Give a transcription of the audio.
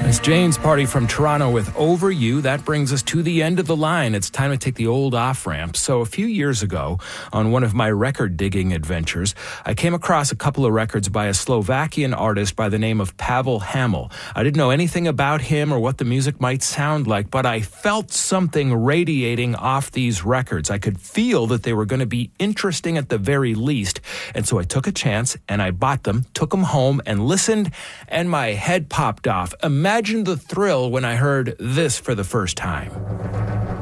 It's James Party from Toronto with Over You. That brings us to the end of the line. It's time to take the old off-ramp. So a few years ago, on one of my record-digging adventures, I came across a couple of records by a Slovakian artist by the name of Pavel Hamel. I didn't know anything about him or what the music might sound like, but I felt something radiating off these records. I could feel that they were going to be interesting at the very least. And so I took a chance and I bought them, took them home and listened, and my head popped off. Imagine the thrill when I heard this for the first time.